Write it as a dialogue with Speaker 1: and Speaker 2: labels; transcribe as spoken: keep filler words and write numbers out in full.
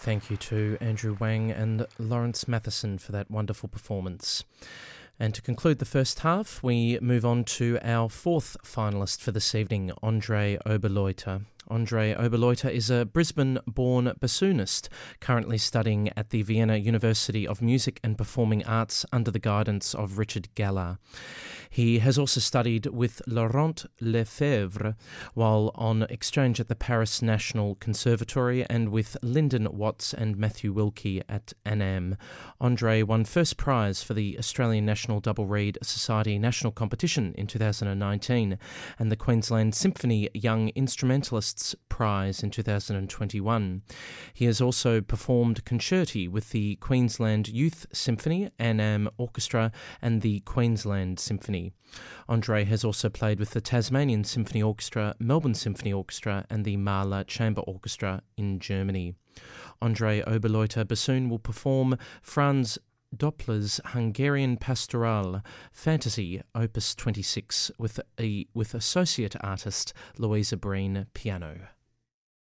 Speaker 1: Thank you to Andrew Wang and Lawrence Matheson for that wonderful performance. And to conclude the first half, we move on to our fourth finalist for this evening, Andre Oberleuter. Andre Oberleuter is a Brisbane-born bassoonist, currently studying at the Vienna University of Music and Performing Arts under the guidance of Richard Gallard. He has also studied with Laurent Lefebvre while on exchange at the Paris National Conservatory and with Lyndon Watts and Matthew Wilkie at ANAM. Andre won first prize for the Australian National Double Reed Society National Competition in two thousand nineteen and the Queensland Symphony Young Instrumentalists Prize in two thousand twenty-one. He has also performed concerti with the Queensland Youth Symphony, ANAM Orchestra and the Queensland Symphony. Andre has also played with the Tasmanian Symphony Orchestra, Melbourne Symphony Orchestra and the Mahler Chamber Orchestra in Germany. Andre Oberleuter bassoon will perform Franz Doppler's Hungarian Pastoral Fantasy Opus twenty-six with a with associate artist Louisa Breen piano.